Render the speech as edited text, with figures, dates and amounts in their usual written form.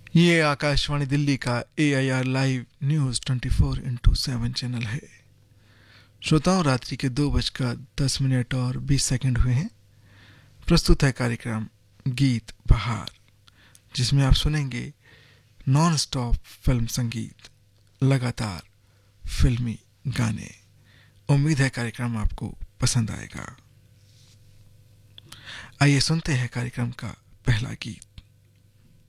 ये आकाशवाणी दिल्ली का AIR live news 24/7 channel है। श्रोताओं, रात्रि के 2:10 और 20 सेकंड हुए हैं। प्रस्तुत है कार्यक्रम गीत बहार, जिसमें आप सुनेंगे नॉन स्टॉप फिल्म संगीत, लगातार फिल्मी गाने। उम्मीद है कार्यक्रम आपको पसंद आएगा। आइए सुनते हैं कार्यक्रम का पहला गीत।